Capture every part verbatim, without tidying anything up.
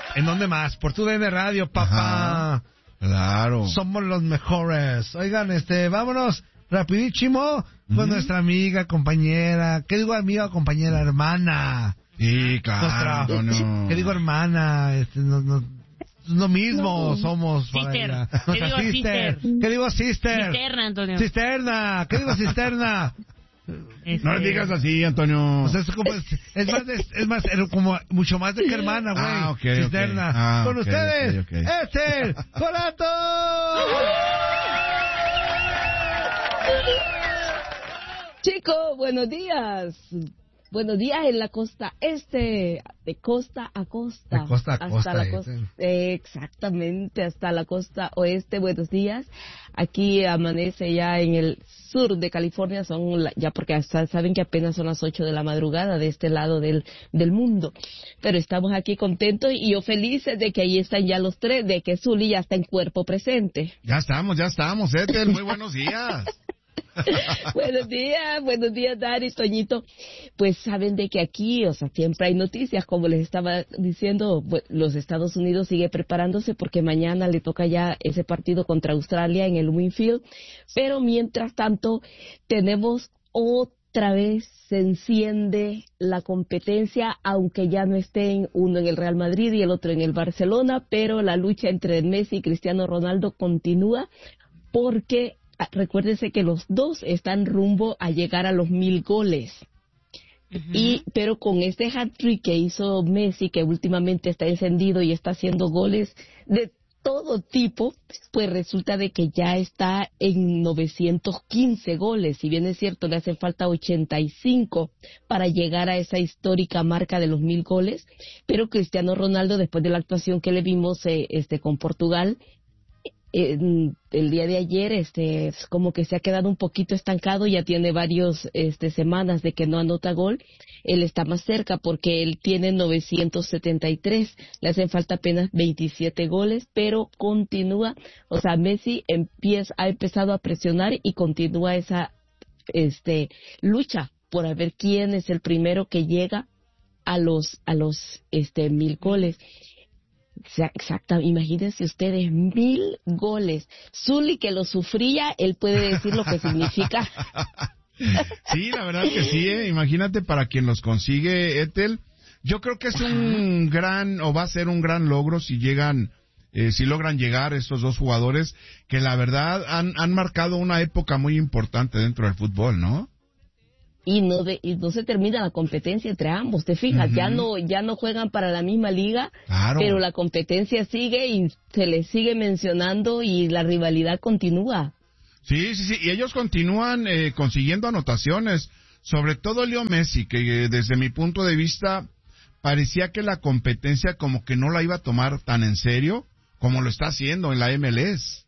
¿En dónde más? Por tu D N Radio, papá. Ajá, claro. Somos los mejores. Oigan, este, vámonos rapidísimo con Ujú. nuestra amiga, compañera. ¿Qué digo amiga, compañera, hermana? Sí, claro, Nuestra, Antonio. ¿qué digo hermana? Este, no, no, lo mismo somos para Sister. ella. ¿Qué Nuestra digo sister. sister? ¿Qué digo sister? Cisterna, Antonio. Cisterna. ¿Qué digo cisterna? Este, No le digas así, Antonio. O sea, es, como, es más, de- es más, es como mucho más de que hermana, güey. Ah, ok, Cisterna. ok. Ah, Con ok, ustedes, ok, ok. Esther Corato. Chicos, buenos días. Buenos días en la costa este, de costa a costa. De costa a hasta costa, la este. costa eh, exactamente, hasta la costa oeste. Buenos días. Aquí amanece ya en el sur de California, son la- ya porque hasta saben que apenas son las ocho de la madrugada de este lado del, del mundo. Pero estamos aquí contentos y yo felices de que ahí están ya los tres, de que Zuli ya está en cuerpo presente. Ya estamos, ya estamos, Ethel. Muy buenos días. Buenos días, buenos días, Dari, Toñito. Pues saben de que aquí, o sea, siempre hay noticias, como les estaba diciendo, bu- los Estados Unidos sigue preparándose porque mañana le toca ya ese partido contra Australia en el Winfield, pero mientras tanto tenemos otra vez se enciende la competencia, aunque ya no estén uno en el Real Madrid y el otro en el Barcelona, pero la lucha entre Messi y Cristiano Ronaldo continúa porque ah, recuérdense que los dos están rumbo a llegar a los mil goles. ujú. Y pero con este hat-trick que hizo Messi, que últimamente está encendido y está haciendo goles de todo tipo, pues resulta de que ya está en novecientos quince goles. Si bien es cierto, le hacen falta ochenta y cinco para llegar a esa histórica marca de los mil goles, pero Cristiano Ronaldo, después de la actuación que le vimos eh, este con Portugal, eh, el día de ayer, este, es como que se ha quedado un poquito estancado, ya tiene varios, este, semanas de que no anota gol. Él está más cerca porque él tiene novecientos setenta y tres, le hacen falta apenas veintisiete goles, pero continúa, o sea, Messi empieza, ha empezado a presionar y continúa esa, este, lucha por a ver quién es el primero que llega a los, a los, este, mil goles. Exa- Exacto, imagínense ustedes, mil goles. Zuli, que lo sufría, él puede decir lo que significa. Sí, la verdad que sí, ¿eh? Imagínate para quien los consigue, Ethel. Yo creo que es un gran, o va a ser un gran logro si llegan, eh, si logran llegar estos dos jugadores, que la verdad han, han marcado una época muy importante dentro del fútbol, ¿no? Y no de, y no se termina la competencia entre ambos, te fijas, Ujú. ya no ya no juegan para la misma liga, Claro. pero la competencia sigue y se les sigue mencionando y la rivalidad continúa. Sí, sí, sí, y ellos continúan eh, consiguiendo anotaciones, sobre todo Leo Messi, que eh, desde mi punto de vista parecía que la competencia como que no la iba a tomar tan en serio como lo está haciendo en la M L S.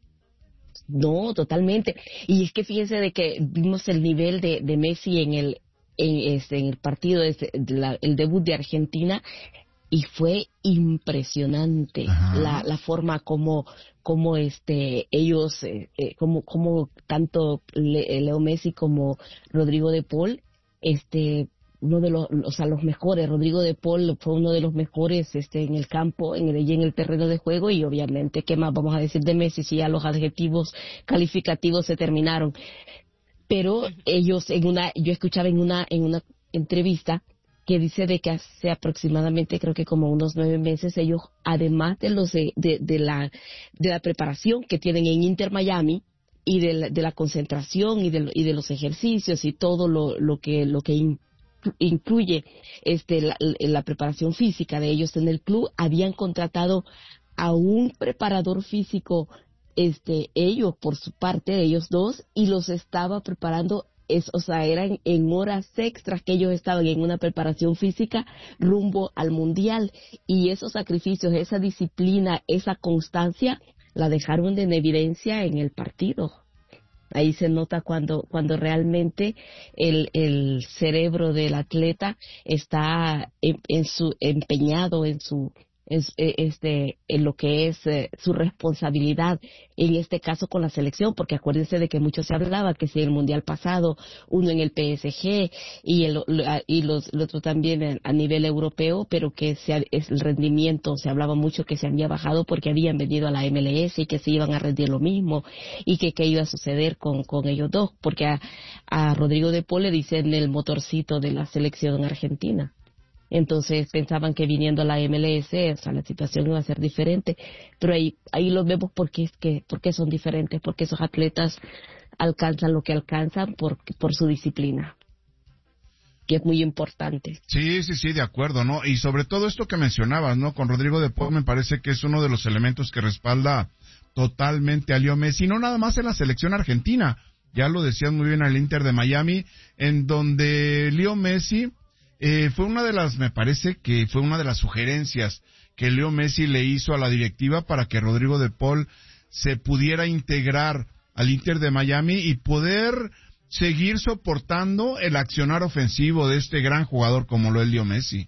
No, totalmente. Y es que fíjense de que vimos el nivel de, de Messi en el en, este, en el partido, este, de la- el debut de Argentina, y fue impresionante Ajá. la, la forma como como este ellos eh, eh, como como tanto Le- Leo Messi como Rodrigo de Paul, este uno de los, o sea, los mejores. Rodrigo de Paul fue uno de los mejores este en el campo, en el, y en el terreno de juego, y obviamente, ¿qué más vamos a decir de Messi si ya los adjetivos calificativos se terminaron? Pero ellos en una, yo escuchaba en una en una entrevista que dice de que hace aproximadamente, creo que como unos nueve meses, ellos, además de los de, de, de la de la preparación que tienen en Inter Miami y de la, de la concentración y de, y de los ejercicios y todo lo, lo que lo que in- incluye este la, la preparación física de ellos en el club, habían contratado a un preparador físico, este ellos por su parte, ellos dos, y los estaba preparando. Es, o sea, eran en horas extras que ellos estaban en una preparación física rumbo al mundial, y esos sacrificios, esa disciplina, esa constancia la dejaron en evidencia en el partido. Ahí se nota cuando cuando realmente el, el cerebro del atleta está en, en su empeñado en su es, eh, este, en lo que es eh, su responsabilidad, en este caso con la selección, porque acuérdense de que mucho se hablaba que si el mundial pasado, uno en el P S G y el, y los, el otro también a nivel europeo, pero que se, es el rendimiento, se hablaba mucho que se había bajado porque habían venido a la M L S y que se iban a rendir lo mismo y que qué iba a suceder con, con ellos dos, porque a, a Rodrigo de Paul le dicen el motorcito de la selección argentina. Entonces pensaban que viniendo a la M L S, o sea, la situación iba a ser diferente, pero ahí ahí los vemos porque es que porque son diferentes, porque esos atletas alcanzan lo que alcanzan por por su disciplina, que es muy importante. Sí, sí, sí, de acuerdo, ¿no? Y sobre todo esto que mencionabas, ¿no? Con Rodrigo de Paul me parece que es uno de los elementos que respalda totalmente a Leo Messi, no nada más en la selección argentina, ya lo decías muy bien al Inter de Miami, en donde Leo Messi Eh, fue una de las, me parece que fue una de las sugerencias que Leo Messi le hizo a la directiva para que Rodrigo de Paul se pudiera integrar al Inter de Miami y poder seguir soportando el accionar ofensivo de este gran jugador como lo es Leo Messi.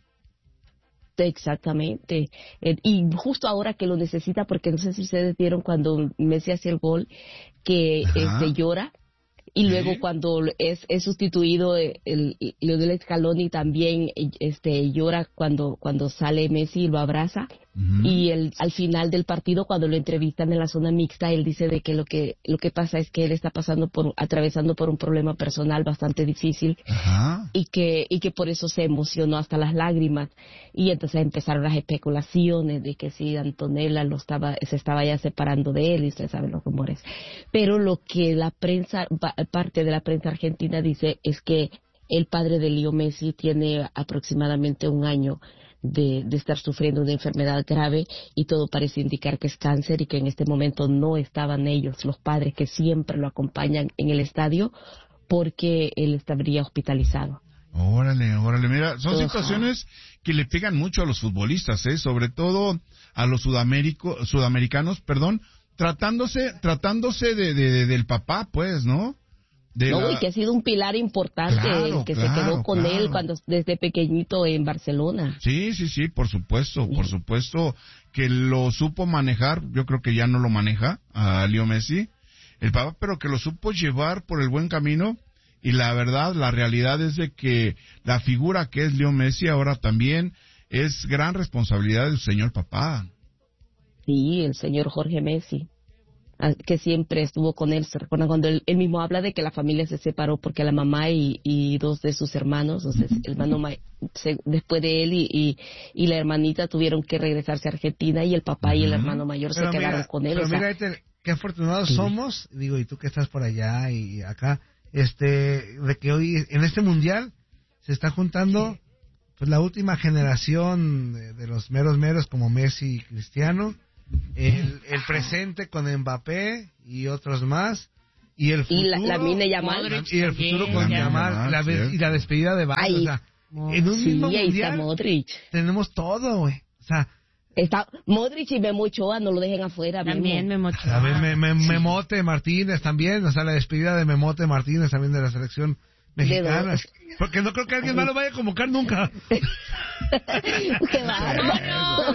Exactamente. Eh, y justo ahora que lo necesita, porque no sé si ustedes vieron cuando Messi hace el gol, que este, llora. Y ¿Sí? luego cuando es, es sustituido el, el Lionel Scaloni también este llora cuando cuando sale Messi y lo abraza. Uh-huh. Y el, al final del partido, cuando lo entrevistan en la zona mixta, él dice de que lo que lo que pasa es que él está pasando por atravesando por un problema personal bastante difícil. Uh-huh. y que y que por eso se emocionó hasta las lágrimas. Y entonces empezaron las especulaciones de que si Antonella lo estaba se estaba ya separando de él, y ustedes saben los rumores. Pero lo que la prensa parte de la prensa argentina dice es que el padre de Leo Messi tiene aproximadamente un año de, de estar sufriendo una enfermedad grave y todo parece indicar que es cáncer y que en este momento no estaban ellos, los padres que siempre lo acompañan en el estadio, porque él estaría hospitalizado. Órale, órale, mira, son Ajá. situaciones que le pegan mucho a los futbolistas, ¿eh? Sobre todo a los sudamérico, sudamericanos, perdón, tratándose, tratándose de, de, de del papá, pues, ¿no? De no, la... y que ha sido un pilar importante, claro, que claro, se quedó con claro. él cuando desde pequeñito en Barcelona. Sí, sí, sí, por supuesto, por supuesto que lo supo manejar, yo creo que ya no lo maneja a Leo Messi, el papá, pero que lo supo llevar por el buen camino, y la verdad, la realidad es de que la figura que es Leo Messi ahora también es gran responsabilidad del señor papá. Sí, el señor Jorge Messi, que siempre estuvo con él. ¿Se recuerdan cuando él, él mismo habla de que la familia se separó porque la mamá y, y dos de sus hermanos, o sea, el hermano se, después de él y, y, y la hermanita tuvieron que regresarse a Argentina y el papá uh-huh. y el hermano mayor pero se mira, quedaron con él. Pero o sea, mira, este, qué afortunados sí. somos, digo, y tú que estás por allá y acá, este, de que hoy en este mundial se está juntando sí. pues la última generación de, de los meros meros como Messi y Cristiano. El, el presente con Mbappé y otros más y el futuro y la, la mina Yamal y el futuro con Yamal la, y la despedida de varios, o sea, en un sí, mismo mundial Modric. Tenemos todo, güey, o sea, está Modric y Memo Ochoa, no lo dejen afuera. También Memo Ochoa. A ver, me, me, sí. Memote Martínez también, o sea, la despedida de Memote Martínez también de la selección mexicana. Porque no creo que alguien más lo vaya a convocar nunca. ¡Qué bárbaro!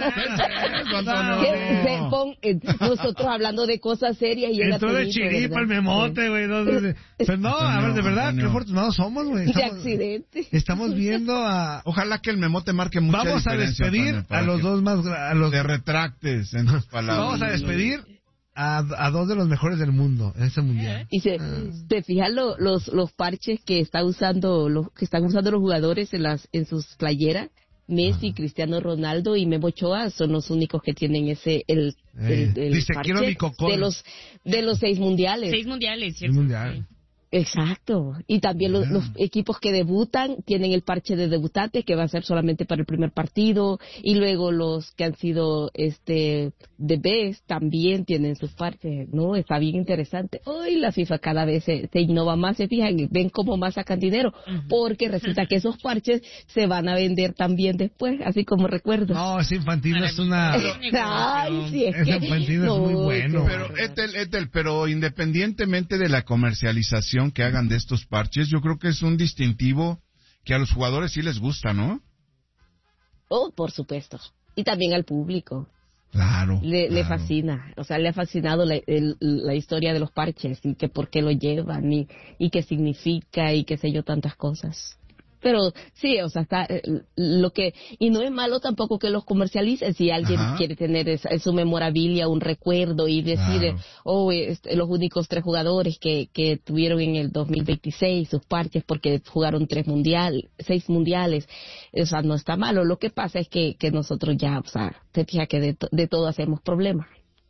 Nosotros hablando de cosas serias y entró de chiripa el Memote, güey. No, pues no, a ver, de verdad, qué afortunados somos, güey. De accidente. Estamos viendo a... Ojalá que el Memote marque mucha Vamos a despedir Antonio, a los dos más... A los... Te retractes en tus palabras. Vamos a despedir A, a dos de los mejores del mundo en ese mundial. Y se, ah. te fijan lo, los los parches que está usando los que están usando los jugadores en las en sus playeras. Messi, ah. Cristiano Ronaldo y Memo Ochoa son los únicos que tienen ese el, eh. el, el Dice, parche quiero mi cocón. de los de los seis mundiales. Seis mundiales, ¿cierto? Seis mundial. Sí. Exacto. Y también los, los equipos que debutan tienen el parche de debutantes que va a ser solamente para el primer partido, y luego los que han sido este de best también tienen sus parches, ¿no? Está bien interesante. Hoy la FIFA cada vez se, se innova más, se fijan, ven cómo más sacan dinero, uh-huh. porque resulta que esos parches se van a vender también después, así como recuerdos. No, es infantil, es una... Ay, sí, es, es que... infantil, no, es muy bueno. Pero, Ethel, Ethel, pero independientemente de la comercialización que hagan de estos parches, yo creo que es un distintivo que a los jugadores sí les gusta, ¿no? Oh, por supuesto. y también al público. Claro. Le, claro. le fascina, o sea, le ha fascinado la, el, la historia de los parches y que por qué lo llevan y, y qué significa y qué sé yo, tantas cosas. Pero sí, o sea, está eh, lo que, y no es malo tampoco que los comercialicen. Si alguien Ajá. quiere tener esa, su memorabilia, un recuerdo y decir, Claro. oh, este, los únicos tres jugadores que, que tuvieron en el dos mil veintiséis sus parches porque jugaron tres mundial, seis mundiales, o sea, no está malo. Lo que pasa es que, que nosotros ya, o sea, te fijas que de, to- de todo hacemos problemas.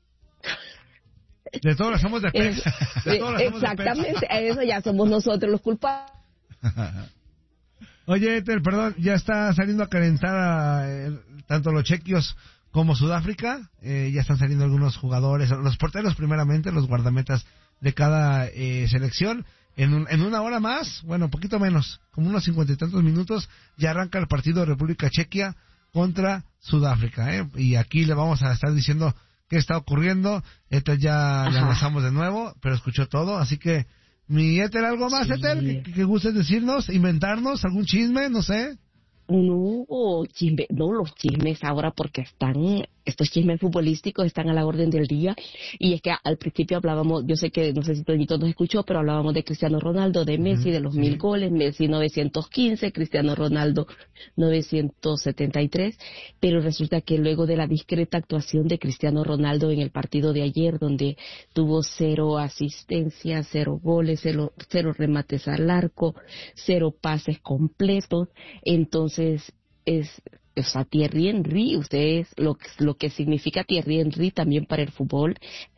De todo lo hacemos de Es- pecho. De todo lo hacemos de pecho. exactamente, a eso ya somos nosotros los culpables. Oye, Ethel, perdón, ya está saliendo a calentar a, eh, tanto los chequios como Sudáfrica. Eh, ya están saliendo algunos jugadores, los porteros primeramente, los guardametas de cada eh, selección. En, un, en una hora más, bueno, poquito menos, como unos cincuenta y tantos minutos, ya arranca el partido de República Chequia contra Sudáfrica. ¿eh? Y aquí le vamos a estar diciendo qué está ocurriendo. Ethel ya la Ajá. lanzamos de nuevo, pero escuchó todo, así que... Mi Ethel, ¿algo más, Sí. Ethel? ¿Que, que gustes decirnos? ¿Inventarnos? ¿Algún chisme? No sé. No, chisme, no, los chismes ahora porque están, estos chismes futbolísticos están a la orden del día. Y es que al principio hablábamos, yo sé que, no sé si Toñito nos escuchó, pero hablábamos de Cristiano Ronaldo, de Messi, de los sí. mil goles, Messi novecientos quince, Cristiano Ronaldo novecientos setenta y tres, pero resulta que luego de la discreta actuación de Cristiano Ronaldo en el partido de ayer, donde tuvo cero asistencias, cero goles, cero, cero remates al arco, cero pases completos, entonces es, o sea, Thierry Henry, ustedes, lo, lo que significa Thierry Henry también para el fútbol,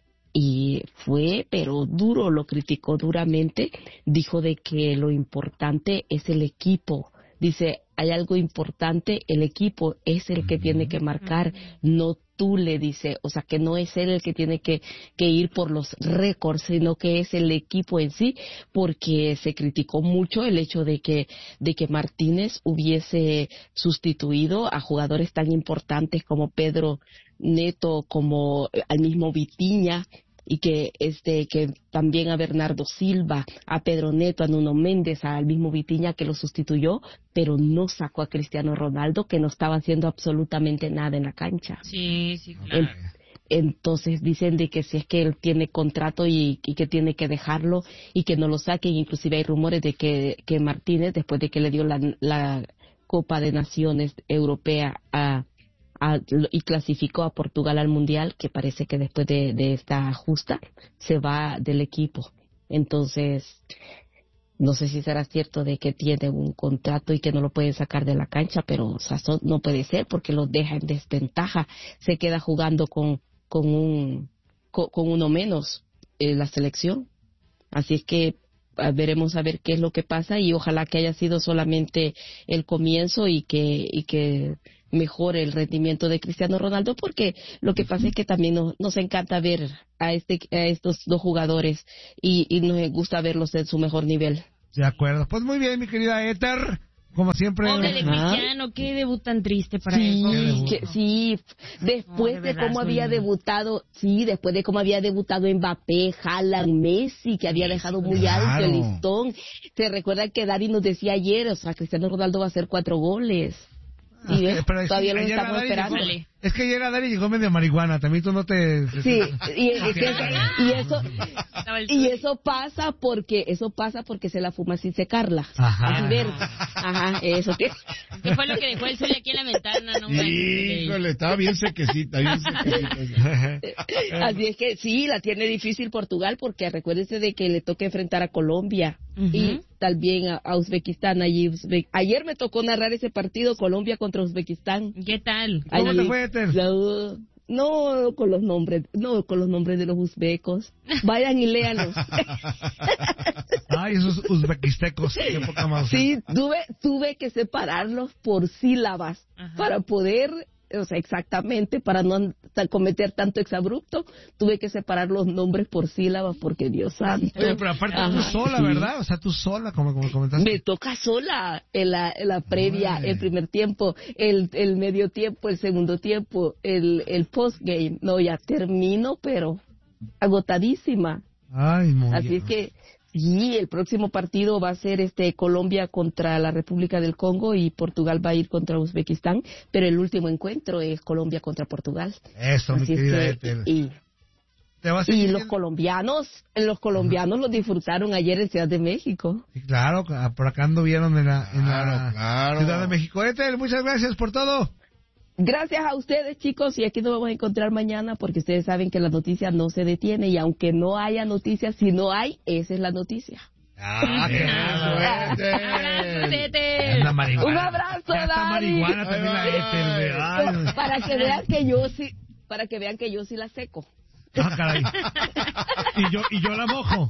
y fue, pero duro, lo criticó duramente, dijo de que lo importante es el equipo, dice, hay algo importante, el equipo es el que tiene que marcar, no tú, le dice, o sea, que no es él el que tiene que, que ir por los récords, sino que es el equipo en sí, porque se criticó mucho el hecho de que, de que Martínez hubiese sustituido a jugadores tan importantes como Pedro Neto, como al mismo Vitinha, y que este que también a Bernardo Silva, a Pedro Neto, a Nuno Méndez, al mismo Vitinha que lo sustituyó, pero no sacó a Cristiano Ronaldo, que no estaba haciendo absolutamente nada en la cancha. Sí, sí, claro. En- entonces dicen de que si es que él tiene contrato y, y que tiene que dejarlo y que no lo saquen, inclusive hay rumores de que, que Martínez, después de que le dio la, la Copa de Naciones Europea a A, y clasificó a Portugal al Mundial, que parece que después de, de esta justa se va del equipo. Entonces, no sé si será cierto de que tiene un contrato y que no lo pueden sacar de la cancha, pero o sea, eso no puede ser porque lo deja en desventaja. Se queda jugando con, con, un, con, con uno menos en la selección. Así es que ah, veremos a ver qué es lo que pasa y ojalá que haya sido solamente el comienzo y que, y que mejore el rendimiento de Cristiano Ronaldo, porque lo que pasa es que también nos, nos encanta ver a este a estos dos jugadores y, y nos gusta verlos en su mejor nivel. De acuerdo. Pues muy bien, mi querida Ethel. Como siempre. Pobre de Ajá. Cristiano, qué debut tan triste para Sí, él. que, sí, después No, de de, verdad, cómo soy- había debutado, sí, después de cómo había debutado Mbappé, Haaland, Messi, que había dejado muy Claro. alto el listón. Se recuerda que Dari nos decía ayer, o sea, Cristiano Ronaldo va a hacer cuatro goles. Ah, Y ves, pero es que todavía lo ayer estamos Adari esperando. llegó- Dale. Es que ayer Adari llegó medio marihuana. También tú no te... Sí, y, y que- y eso Estaba el- y eso pasa porque eso pasa porque se la fuma sin secarla. Ajá. Así ver. Ajá, eso que ¿Qué fue lo que dejó el sol aquí en la ventana? No manches. Híjole, estaba bien sequecita, bien sequecita. así es que sí, la tiene difícil Portugal porque recuérdense de que le toca enfrentar a Colombia Ujú. y también a, a Uzbekistán. Allí, Uzbe- ayer me tocó narrar ese partido Colombia contra Uzbekistán. ¿Qué tal? ¿Cómo Allí- te fue, Ethel? No, no con los nombres, no con los nombres de los uzbecos. Vayan y léanlos. Ay, esos uzbequistecos. Qué poca más. Sí, tuve, tuve que separarlos por sílabas Ajá. para poder, o sea, exactamente, para no ta- cometer tanto exabrupto, tuve que separar los nombres por sílabas porque Dios santo. Oye, pero aparte tú Ajá, sola, sí. ¿verdad? O sea, tú sola, como, como comentaste. Me toca sola en la, en la previa, Ay. el primer tiempo, el, el medio tiempo, el segundo tiempo, el, el postgame. No, ya termino, pero agotadísima. Ay, muy Así bien. es que Sí, el próximo partido va a ser este Colombia contra la República del Congo y Portugal va a ir contra Uzbekistán, pero el último encuentro es Colombia contra Portugal. Eso, mi Así es querida que, Ethel. y, ¿Te vas a y seguir los viendo? colombianos, los colombianos los disfrutaron ayer en Ciudad de México. Sí, claro, por acá anduvieron en la, en la Claro, claro. Ciudad de México. Ethel, muchas gracias por todo. Gracias a ustedes, chicos, y aquí nos vamos a encontrar mañana porque ustedes saben que la noticia no se detiene y aunque no haya noticias, si no hay, esa es la noticia. Ah, qué Abrazos, suerte. Ethel. Anda marihuana. Un abrazo, Ya está Dani. marihuana también la Ethel, güey. Ay, Para que vean que yo sí, para que vean que yo sí la seco. ah, caray. Y yo, y yo la mojo.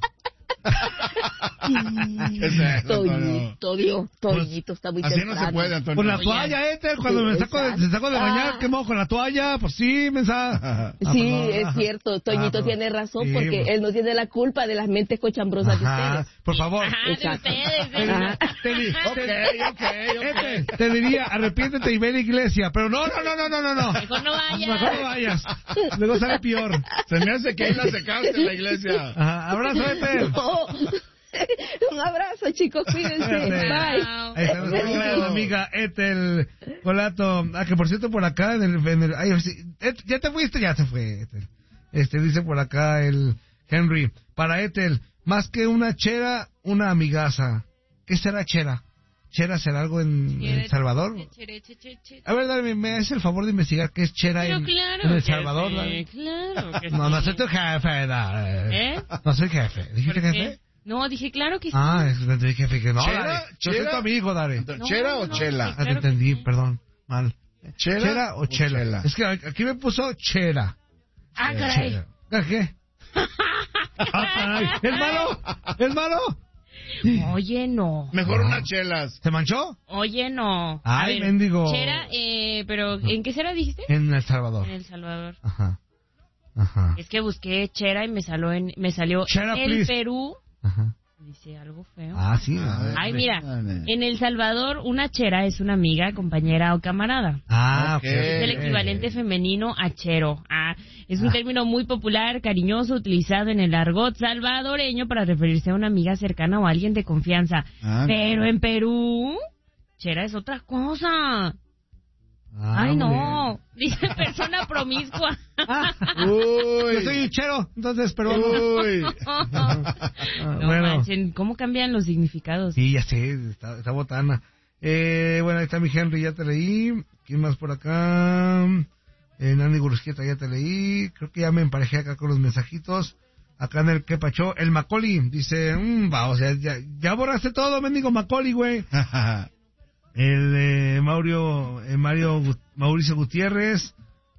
¿Qué es eso, Antonio? Toñito, Dios, Toñito está muy Así temprano. no se puede, Antonio. Con la toalla, Ethel, cuando Sí, me saco de, exacto. se saco de bañar, Ah. ¿qué mojo? ¿Con la toalla? Pues sí, mensa. Sí, Ah, es ajá. cierto, Toñito Ah, tiene razón sí, porque pues. él no tiene la culpa de las mentes cochambrosas de Ajá, ustedes. por favor. Ajá, de Exacto. ustedes. Te, Ajá. te di- Ok, te- ok, ok. Ethel, te diría, arrepiéntete y ve a la iglesia, pero no, no, no, no, no, no, no. Mejor no vayas. Mejor no vayas. Luego sale peor. Se me hace que ahí la secaste en la iglesia. Ajá, abrazo, Ethel. No. Un abrazo, chicos, cuídense. Cuídate. Bye. Ahí está nuestra Bueno. amiga Ethel Colato. Ah, que por cierto, por acá en el... En el ay, sí, Et- ¿ya te fuiste? Ya se fue, Ethel. Este, dice por acá el Henry. Para Ethel, más que una chera, una amigaza. ¿Qué será chera? ¿Chera será algo en El Salvador? Chere, che, che, che. A ver, dale, me haces el favor de investigar qué es chera Pero en, claro en El que Salvador. sí, dale. claro que No, sí. no soy tu jefe, dale. ¿Eh? No soy jefe. ¿Dijiste ¿Por qué? jefe? No, dije claro que sí. Ah, es que te dije jefe. Que no, ¿Chera? dale. Yo soy ¿Chera? tu amigo, dale. No, ¿Chera o no, chela? sí. Ah, te Claro que entendí, sí. perdón, mal. ¿Chela, ¿Chera o chela? Es que aquí me puso chera. Ah, caray. Chera. ¿Qué? Ah, caray. ¿Es malo? ¿Es malo? Oye, no. Mejor No. unas chelas. ¿Se manchó? Oye, no. Ay, A ver, mendigo. Chera, eh, pero ¿en qué será dijiste? En El Salvador. En El Salvador. Ajá. Ajá. Es que busqué Chera y me salió en, me salió Chera, el please. Perú. Ajá. Dice algo feo. Ah, sí. a ver. Ay, mira, Dale. en El Salvador una chera es una amiga, compañera o camarada. Ah, Ok. ok. Es el equivalente femenino a chero. Ah, es un Ah. término muy popular, cariñoso, utilizado en el argot salvadoreño para referirse a una amiga cercana o a alguien de confianza. Ah, Pero en Perú, chera es otra cosa. Ah, Ay, muy no. Dice persona promiscua. bien. Yo soy Uy. un chero, entonces, pero... Uy. Ah, No bueno. manchen, ¿cómo cambian los significados? Sí, ya sé, está, está botana. Eh, bueno, ahí está mi Henry, ya te leí. ¿Quién más por acá? Eh, Nani Gurusquieta, ya te leí. Creo que ya me emparejé acá con los mensajitos. Acá en el que pachó, el Macaulay dice, mmm, va, o sea, ya, ya borraste todo, mendigo Macaulay, güey. El eh, Mauricio, eh, Mario, Gu- Mauricio Gutiérrez,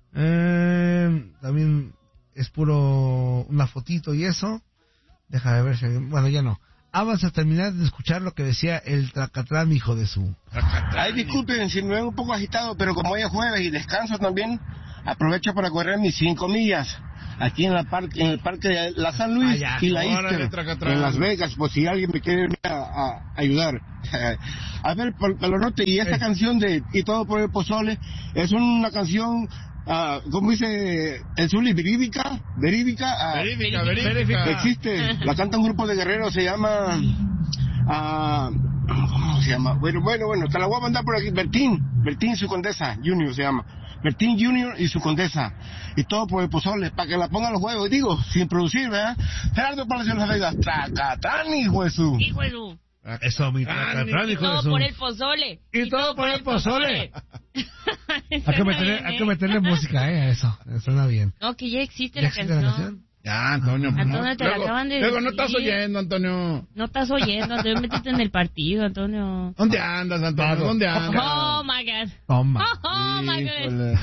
eh, también es puro una fotito y eso. Déjame ver si, bueno, ya no. Ah, vas a terminar de escuchar lo que decía el Tracatrán, hijo de su. Ay, disculpen si me veo un poco agitado, pero como hoy es jueves y descanso también, aprovecho para correr mis cinco millas aquí en, la par- en el parque de la San Luis Ah, ya. y la Órale, Easter Tracatrán. en Las Vegas, por si alguien me quiere venir a, a ayudar. A ver, por, por lo norte, y esta Eh. canción de Y todo por el pozole es una canción, ah, como dice el Zuli, verídica, verídica, ah, Verídica, Verídica. verídica. existe, la canta un grupo de guerreros, se llama, ah, ¿cómo se llama? Bueno, bueno, bueno, te la voy a mandar por aquí, Bertín, Bertín su condesa, Junior se llama, Bertín Junior y su condesa, y todo por el pozole, para que la pongan los huevos, digo, sin producir, ¿verdad? Gerardo Palacio de las Vegas, Tracatán, hijo de su... Hijo de su- Eso, mi Ah, Tracatrán, Y hijo de todo su. por el pozole. Y todo por el pozole. Hay que Suena meterle, bien, hay ¿eh? que meterle música, eh, a eso. Suena bien. No, que ya existe ¿Ya la existe la canción. canción? Ya, Antonio. pues, Antonio, no. te la luego, acaban de luego no estás decir. oyendo, Antonio. No estás oyendo, Antonio, métete en el partido, Antonio. ¿Dónde andas, Antonio? Vado. ¿Dónde andas? Oh, my God. Toma. Oh, my God. Híjole.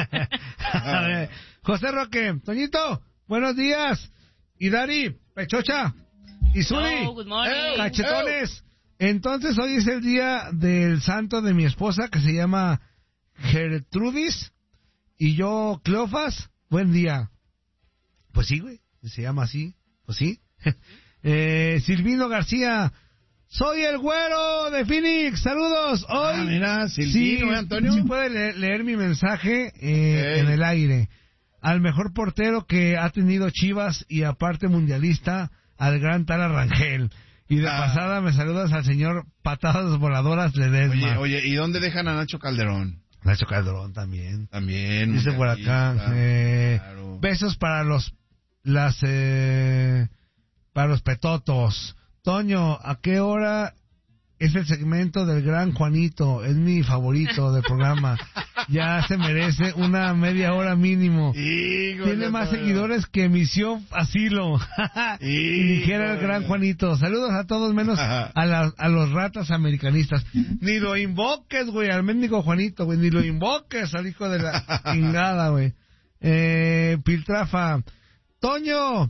A ver, José Roque, Toñito, buenos días. Y Dari, Pechocha, y Zuli, Oh, good morning. cachetones. Entonces hoy es el día del santo de mi esposa que se llama Gertrudis y yo Cleofas. Buen día. Pues sí, güey, se llama así. Pues sí. eh, Silvino García, soy el güero de Phoenix. Saludos. Hoy. Ah, mira, Silvino, sí, ¿eh, Antonio? sí puede leer, leer mi mensaje eh, Ok. en el aire. Al mejor portero que ha tenido Chivas y aparte mundialista, al gran Tala Rangel. Y de ah. pasada me saludas al señor Patadas Voladoras Ledesma. Oye, oye, ¿y dónde dejan a Nacho Calderón? Nacho Calderón también. También. Dice por acá. Eh, claro. Besos para los, las, eh, para los petotos. Toño, ¿a qué hora es el segmento del gran Juanito? Es mi favorito del programa. Ya se merece una media hora mínimo. Híjole, tiene más todo. Seguidores que Misión Asilo. Y dijera el gran Juanito. Saludos a todos menos a, la, a los ratas americanistas. Ni lo invoques, güey, al mendigo Juanito, güey. Ni lo invoques al hijo de la chingada, güey. Eh, Piltrafa. Toño,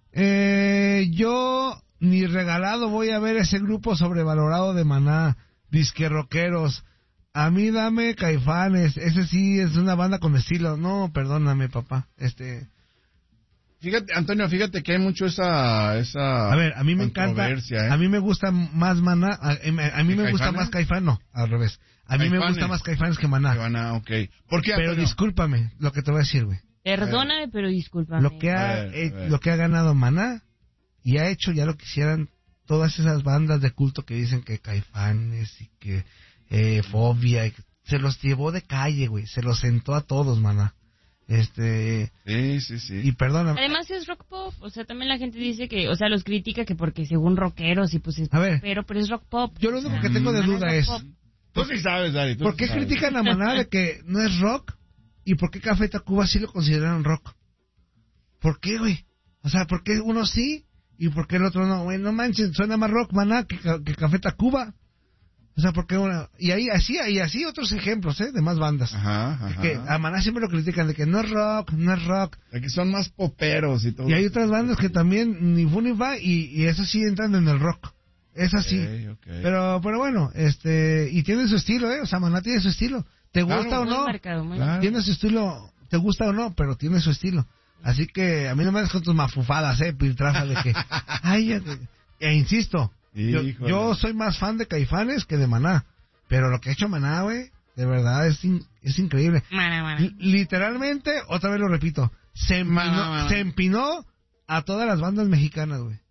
eh, yo ni regalado voy a ver ese grupo sobrevalorado de Maná. Disque rockeros. A mí dame Caifanes, ese sí es una banda con estilo. No, perdóname, papá. Este, fíjate, Antonio, fíjate que hay mucho esa esa A ver, a mí me encanta, ¿eh? A mí me gusta más Maná, a, a, a mí me gusta más Caifán, no, al revés. A mí Caifanes. Me gusta más Caifanes que Maná. Maná, okay. ¿Por qué, Pero discúlpame, lo que te voy a decir, güey. Perdóname, pero discúlpame. Lo que ha ver, eh, lo que ha ganado Maná y ha hecho ya lo que quisieran todas esas bandas de culto que dicen que Caifanes y que Eh, Fobia, se los llevó de calle, güey, se los sentó a todos, Maná. Este, sí, sí, sí. Y perdóname. Además es rock pop, o sea, también la gente dice que, o sea, los critica que porque según rockeros y pues es, a ver, pero pero es rock pop. Yo lo único que tengo de duda es, tú sí sabes, Dari, ¿por qué sabes. critican a Maná de que no es rock y por qué Café Tacuba sí lo consideran rock? ¿Por qué, güey? O sea, ¿por qué uno sí y por qué el otro no? Güey, no manches, suena más rock Maná que, que Café Tacuba. O sea, porque una... Y ahí así, y así otros ejemplos, ¿eh? De más bandas. Ajá, ajá. Que a Maná siempre lo critican de que no es rock, no es rock. De que son más poperos y todo. Y hay otras bandas que también ni fu ni fa y, y eso sí entran en el rock. Es así. Okay, okay. Pero, pero bueno, este... Y tiene su estilo, ¿eh? O sea, Maná tiene su estilo. ¿Te gusta claro, o no? Marcado, claro. Tiene su estilo, te gusta o no, pero tiene su estilo. Así que a mí no me das con tus mafufadas, ¿eh? Piltrafa de que... Ay, ya... E insisto... Yo, yo soy más fan de Caifanes que de Maná, pero lo que ha hecho Maná, güey, de verdad es in, es increíble. Maná, Maná. L- literalmente, otra vez lo repito, se empinó, Maná, Maná. se empinó a todas las bandas mexicanas, güey.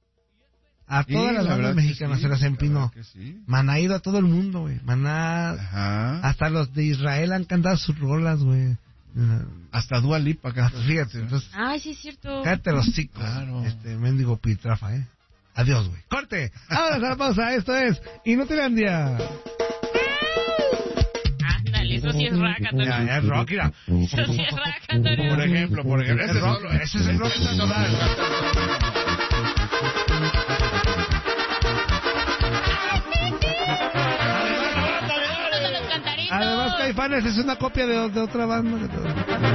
A todas sí, las bandas mexicanas sí, se las empinó. Sí. Maná ha ido a todo el mundo, güey. Maná, ajá. Hasta los de Israel han cantado sus rolas, güey. Hasta Dua Lipa, acá. Fíjate, entonces. Ay, sí es cierto. Cállate los chicos. Claro. Este mendigo Piltrafa, eh. Adiós, güey. Corte. Ahora la pausa. Esto es Inutilandia. Ándale, eso sí es rock, Antonio. Ya, es rock, mira. Eso sí es rock, Antonio. Por ejemplo, por ejemplo. Ese es rock. Ese es el rock total. Además, Caifanes es una copia de, de otra banda.